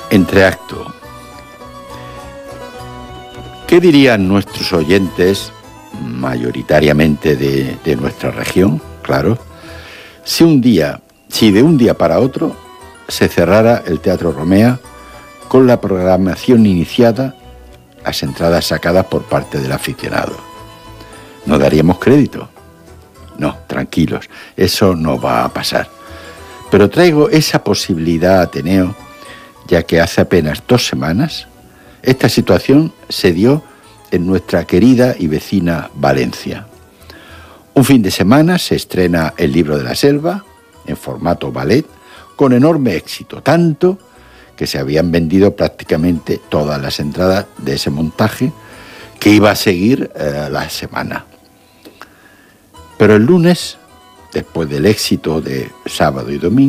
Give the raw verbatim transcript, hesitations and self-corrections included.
Entreacto. ¿Qué dirían nuestros oyentes, mayoritariamente de, de nuestra región, claro, si un día, si de un día para otro se cerrara el Teatro Romea con la programación iniciada, las entradas sacadas por parte del aficionado? ¿No daríamos crédito? No, tranquilos, eso no va a pasar. Pero traigo esa posibilidad, Ateneo, ya que hace apenas dos semanas esta situación se dio en nuestra querida y vecina Valencia. Un fin de semana se estrena El libro de la selva, en formato ballet, con enorme éxito, tanto que se habían vendido prácticamente todas las entradas de ese montaje que iba a seguir eh, la semana. Pero el lunes, después del éxito de sábado y domingo,